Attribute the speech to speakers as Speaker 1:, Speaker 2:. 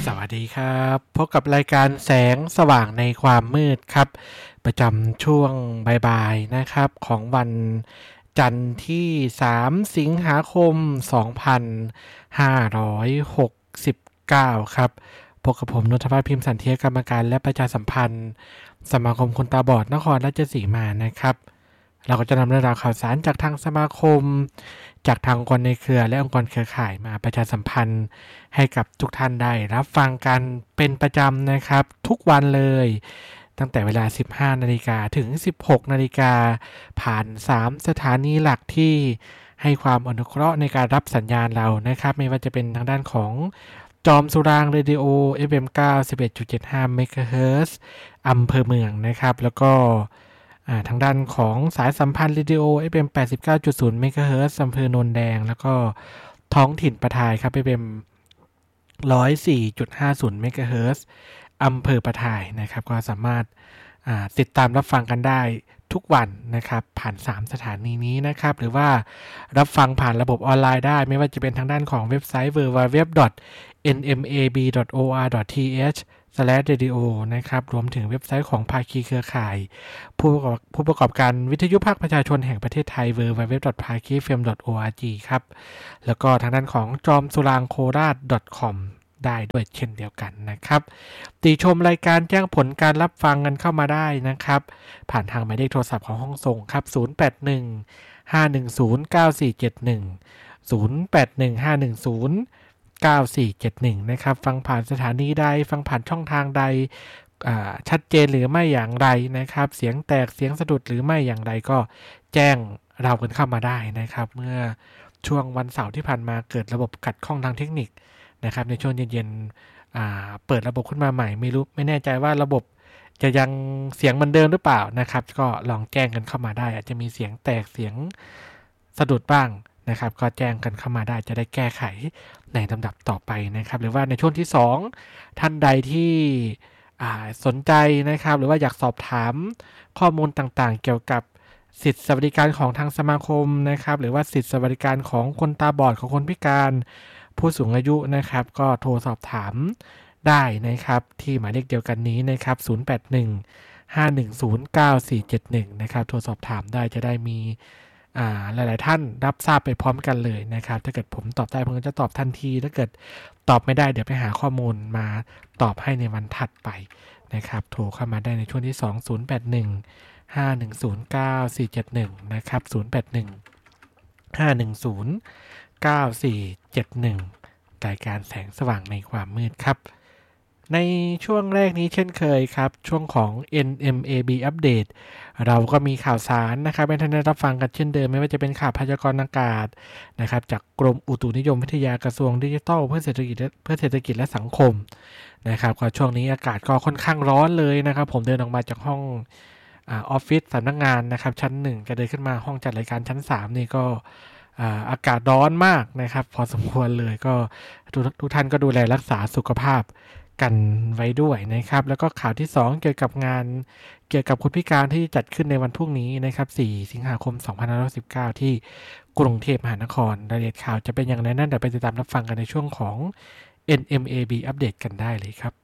Speaker 1: สวัสดีครับพบกับรายการแสงสว่างในความมืดครับประจำช่วงบ่ายๆนะครับของวันจันทร์ที่3สิงหาคม2569ครับพบกับผมนนทวัฒน์พิมพ์สันเทียกรรมการและประชาสัมพันธ์สมาคมคนตาบอดนครราชสีมานะครับเราก็จะนำเรื่องราวข่าวสารจากทางสมาคมจากทางองค์กรในเครือและองค์กรเครือข่ายมาประชาสัมพันธ์ให้กับทุกท่านได้รับฟังกันเป็นประจำนะครับทุกวันเลยตั้งแต่เวลา 15 นาฬิกาถึง 16 นาฬิกาผ่าน 3 สถานีหลักที่ให้ความอนุเคราะห์ในการรับสัญญาณเรานะครับไม่ว่าจะเป็นทางด้านของจอมสุรางเรดิโอ FM 91.75 เมกะเฮิรตซ์อำเภอเมืองนะครับแล้วก็ทางด้านของสายสัมพันธ์เรดิโอ FM 89.0 เมกะเฮิรตซ์อำเภอโนนแดงแล้วก็ท้องถิ่นประทายครับ FM 104.50 เมกะเฮิรตซ์อำเภอประทายนะครับก็สามารถติดตามรับฟังกันได้ทุกวันนะครับผ่าน3สถานีนี้นะครับหรือว่ารับฟังผ่านระบบออนไลน์ได้ไม่ว่าจะเป็นทางด้านของเว็บไซต์ www.nmab.or.th/radio นะครับรวมถึงเว็บไซต์ของภาคีเครือข่ายผู้ประกอบการวิทยุภาคประชาชนแห่งประเทศไทย www.phakifm.org ครับแล้วก็ทางด้านของจอมสุรางโคราช .com ได้ด้วยเช่นเดียวกันนะครับติชมรายการแจ้งผลการรับฟังกันเข้ามาได้นะครับผ่านทางหมายเลขโทรศัพท์ของห้องส่งครับ08151094710815109471นะครับฟังผ่านสถานีใดฟังผ่านช่องทางใดชัดเจนหรือไม่อย่างไรนะครับเสียงแตกเสียงสะดุดหรือไม่อย่างไรก็แจ้งเรากันเข้ามาได้นะครับเมื่อช่วงวันเสาร์ที่ผ่านมาเกิดระบบขัดข้องทางเทคนิคนะครับในช่วงเย็นๆเปิดระบบขึ้นมาใหม่ไม่แน่ใจว่าระบบจะยังเสียงเหมือนเดิมหรือเปล่านะครับก็ลองแจ้งกันเข้ามาได้อาจจะมีเสียงแตกเสียงสะดุดบ้างนะครับก็แจ้งกันเข้ามาได้จะได้แก้ไขในลำดับต่อไปนะครับหรือว่าในช่วงที่2ท่านใดที่สนใจนะครับหรือว่าอยากสอบถามข้อมูลต่างๆเกี่ยวกับสิทธิสวัสดิการของทางสมาคมนะครับหรือว่าสิทธิสวัสดิการของคนตาบอดของคนพิการผู้สูงอายุนะครับก็โทรสอบถามได้นะครับที่หมายเลขเดียวกันนี้นะครับ0815109471นะครับโทรสอบถามได้จะได้มีหลายๆท่านรับทราบไปพร้อมกันเลยนะครับถ้าเกิดผมตอบได้ผมก็จะตอบทันทีถ้าเกิดตอบไม่ได้เดี๋ยวไปหาข้อมูลมาตอบให้ในวันถัดไปนะครับโทรเข้ามาได้ในช่วงที่208151099471นะครับ0815109471รายการแสงสว่างในความมืดครับในช่วงแรกนี้เช่นเคยครับช่วงของ NMAB อัปเดตเราก็มีข่าวสารนะครับให้ท่านได้รับฟังกันเช่นเดิมไม่ว่าจะเป็นข่าวพยากรณ์อากาศนะครับจากกรมอุตุนิยมวิทยากระทรวงดิจิทัลเพื่อเศรษฐกิจและสังคมนะครับก็ช่วงนี้อากาศก็ค่อนข้างร้อนเลยนะครับผมเดินออกมาจากห้องออฟฟิศสำนักงานนะครับชั้น1จะเดินขึ้นมาห้องจัดรายการชั้น3นี่ก็อากาศร้อนมากนะครับพอสมควรเลยก็ทุกท่านก็ดูแลรักษาสุขภาพกันไว้ด้วยนะครับแล้วก็ข่าวที่2เกี่ยวกับงานเกี่ยวกับคนพิการที่จัดขึ้นในวันพรุ่งนี้นะครับ4สิงหาคม2519ที่กรุงเทพมหานครรายละเอียดข่าวจะเป็นอย่างไรนั้นเดี๋ยวไปติดตามรับฟังกันในช่วงของ NMAB อัปเดตกันได้เลยครับ